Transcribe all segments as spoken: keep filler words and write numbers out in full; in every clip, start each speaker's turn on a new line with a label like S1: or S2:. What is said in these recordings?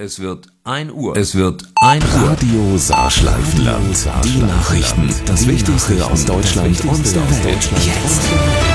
S1: Es wird ein Uhr. Es wird ein Uhr.
S2: Radio Saarschleifenland. Die Nachrichten. Das Wichtigste aus Deutschland und der Welt. Jetzt.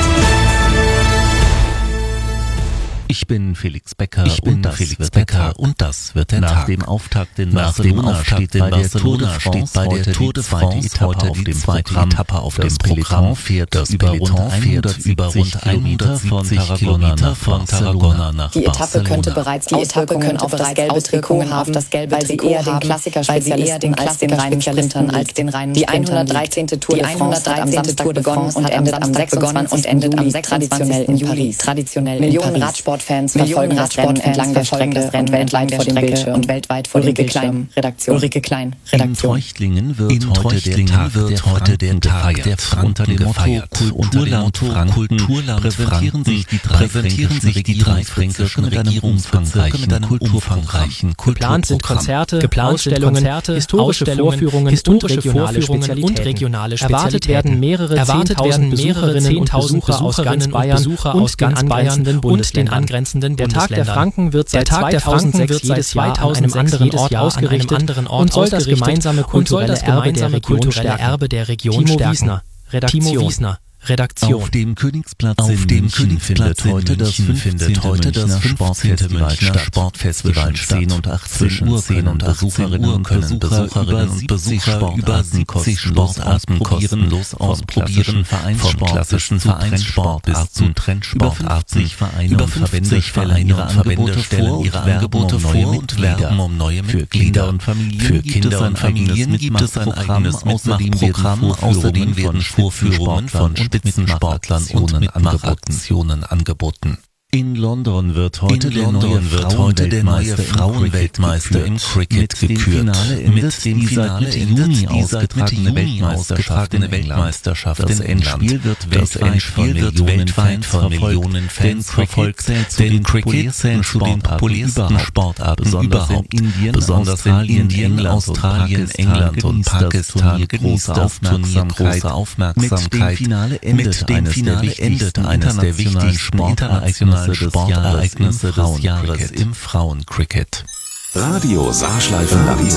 S3: Ich bin Felix Becker.
S4: Ich bin
S3: und das
S4: Felix
S3: wird
S4: Becker
S3: der Tag.
S4: und das wird der
S3: Nach
S4: Tag.
S3: dem Auftakt in
S4: Nach dem
S3: Barcelona
S4: Auftakt
S3: steht in
S4: bei der Tour de
S3: Barcelona
S4: France
S3: steht bei
S4: heute
S3: der Tour de
S4: die zweite
S3: France
S4: Etappe
S3: heute
S4: auf
S3: die
S4: dem
S3: zweite
S4: Programm.
S3: Etappe auf dem
S4: Das
S3: Programm.
S4: Peloton fährt
S3: Das
S4: über
S3: Peloton
S4: rund
S3: fährt über rund hundertsiebzig Kilometer von Tarragona nach
S5: Die Etappe könnte bereits
S6: Die Etappe könnte
S5: auf das
S6: bereits
S5: gelbe Trikot
S6: Auswirkungen
S5: haben,
S6: auf das gelbe
S5: weil sie
S6: Trikot
S5: eher den
S6: haben,
S5: Klassikerspezialisten als den reinen Sprintern als den reinen
S6: Die
S5: Sprintern
S6: hundertdreizehnte Tour
S5: Die
S6: de France hat am Samstag
S5: Tour de
S6: begonnen
S5: France
S6: und
S5: hat am
S6: endet am
S5: Samstag begonnen und endet am
S6: traditionell
S5: sechsundzwanzigsten
S6: in
S5: Juli.
S6: Paris.
S5: Traditionell
S6: Millionen
S5: in Paris.
S6: Radsportfans
S5: Millionen
S6: verfolgen das Rennen
S5: Radsportfans
S6: entlang der
S5: verfolgen
S6: Strecke
S5: das Rennen
S6: und weltweit vor dem
S5: Strecke
S6: Bildschirm
S5: und weltweit vor dem
S6: Ulrike
S5: Bildschirm.
S6: Klein, Redaktion.
S5: Ulrike Klein,
S3: In
S5: Redaktion.
S3: Treuchtlingen wird
S4: In
S3: heute der
S4: Treuchtlingen
S3: Tag
S4: wird
S3: der
S4: heute der
S3: Franken
S4: Tag
S3: gefeiert.
S4: der Franken
S3: Unter dem Motto
S4: gefeiert. Unter dem
S3: Kulturland
S4: Motto
S3: Franken
S4: Kulturland
S3: präsentieren
S4: Franken
S3: sich die drei
S4: präsentieren sich die drei fränkischen Regierungsbezirke mit einem umfangreichen
S7: Geplant sind
S4: Kulturprogramm.
S7: Konzerte,
S8: Geplant sind
S7: Ausstellungen,
S8: Konzerte,
S7: historische
S8: Ausstellungen,
S7: Vorführungen
S8: historische
S7: und regionale
S8: Vorführungen
S7: Spezialitäten.
S8: und regionale
S7: Erwartet
S8: Spezialitäten.
S7: werden mehrere
S8: Erwartet werden
S7: Zehntausend
S8: mehrere
S7: Besucherinnen und
S8: Zehntausend
S7: Besucher aus ganz
S8: Besucherinnen und
S7: Bayern
S8: Besucher
S7: und
S8: aus
S7: den
S8: ganz Bayern
S7: angrenzenden
S8: und den
S7: Bundesländern.
S8: angrenzenden
S7: Der Tag der
S8: Bundesländern.
S7: Franken wird
S8: Der
S7: seit
S8: Tag der Franken
S7: zweitausendsechs
S8: wird
S7: jedes
S8: seit
S7: Jahr an einem
S8: zweitausendsechs
S7: anderen
S8: jedes
S7: Ort
S8: Jahr an einem
S7: ausgerichtet
S8: anderen Ort
S7: und soll das
S8: ausgerichtet
S7: gemeinsame
S8: und soll das
S7: kulturelle Erbe der
S8: gemeinsame
S7: Region
S8: kulturelle
S7: stärken.
S8: Erbe der Region
S7: Timo
S8: stärken.
S7: Wiesner, Redaktion.
S8: Timo Wiesner, Redaktion.
S3: Auf dem Königsplatz
S4: Auf
S3: in
S4: dem
S3: München
S4: Königsplatz
S3: findet
S4: in
S3: heute das
S4: München findet heute das
S3: fünfzehnte
S4: fünfzehnte
S3: Münchner
S4: Münchner
S3: Sportfestival
S4: Sportfestival
S3: statt.
S4: zehn und achtzehn
S3: Zwischen
S4: Uhr
S3: zehn und achtzehn
S4: Besucherinnen
S3: Uhr
S4: und
S3: können
S4: Besucherinnen und Besucher über siebzig Sportarten kostenlos ausprobieren, vom klassischen Vereinssport bis zu Trendsportarten. Über fünfzig Vereine und Verbände stellen ihre Angebote vor und werben um neue Mitglieder. Und Familien Für Kinder und Familien gibt es ein eigenes Mitmachprogramm. Außerdem werden Vorführungen von Spitzensportlern und Mitmachaktionen angeboten.
S3: In London wird heute
S4: In
S3: der
S4: London
S3: neue
S4: wird heute der neue
S3: Frauenweltmeister im Cricket
S4: Mit dem
S3: gekürt.
S4: Finale endet
S3: Mit dem
S4: die
S3: Finale
S4: seit
S3: endet
S4: Juni
S3: die seit Mitte
S4: ausgetragene
S3: Juni
S4: Weltmeisterschaft in
S3: ausgetragene
S4: England.
S3: Weltmeisterschaft
S4: Das
S3: in England.
S4: Endspiel wird
S3: Das
S4: weltweit
S3: Endspiel
S4: von
S3: wird
S4: Millionen
S3: weltweit
S4: Fans
S3: von
S4: verfolgt.
S3: Millionen Fans
S4: Denn Cricket
S3: verfolgt.
S4: zählt zu
S3: Denn
S4: den
S3: Cricket zählt zu den populärsten Sportarten
S4: besonders
S3: überhaupt.
S4: in Indien,
S3: Besonders in
S4: Australien,
S3: Indien,
S4: England,
S3: Australien, England und Pakistan genießt das Turnier große Aufmerksamkeit.
S4: Mit dem Finale endet
S3: Mit dem
S4: eines der
S3: Finale endet eines der wichtigsten internationalen Sportereignisse des Jahres im Frauencricket.
S2: Radio Saarschleifenland.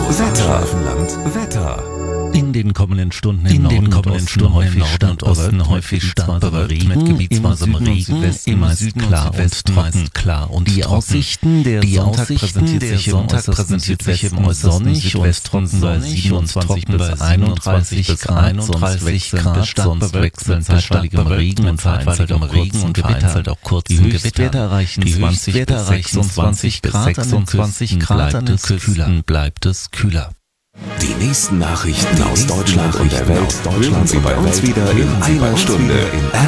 S2: Wetter. Wetter.
S3: In den kommenden Stunden im
S4: In
S3: Norden
S4: den
S3: und
S4: kommenden
S3: Osten
S4: Stunden
S3: häufig
S4: im Norden und Osten
S3: stark
S4: häufig
S3: bewölkt,
S4: stark
S3: mit
S4: bewölkt,
S3: gebietsweisem
S4: mit
S3: gebietsweisem
S4: gebietsweisem
S3: Regen,
S4: Regen,
S3: im
S4: im
S3: Süden
S4: Süden
S3: und
S4: und
S3: Südwesten
S4: Südwesten
S3: meist klar und
S4: Die
S3: trocken.
S4: Aussichten der
S3: Die
S4: Sonntag
S3: Aussichten
S4: präsentiert
S3: der
S4: sich im
S3: Sonntag
S4: äußersten
S3: präsentiert sich
S4: Südwesten
S3: im äußersten
S4: sonnig und
S3: Südwesten
S4: bei
S3: sonnig
S4: siebenundzwanzig
S3: und
S4: bis
S3: trocken,
S4: einunddreißig
S3: bis
S4: Grad,
S3: einunddreißig
S4: sonst
S3: Grad,
S4: stark
S3: sonst
S4: bewölkt,
S3: wechselnd
S4: mit
S3: starkem Regen und
S4: vereinzeltem
S3: Regen und vereinzelt auch kurzen
S4: Die
S3: Gewitter.
S4: Höchstwerte erreichen
S3: Die
S4: zwanzig
S3: Höchstwerte
S4: bis
S3: erreichen
S4: sechsundzwanzig
S3: bis
S4: Grad, an den
S3: sechsundzwanzig
S4: Küsten
S3: Grad, an den
S4: bleibt es kühler.
S3: Küsten bleibt es kühler.
S2: Die nächsten Nachrichten aus Deutschland und der Welt hören Sie bei uns wieder in einer Stunde in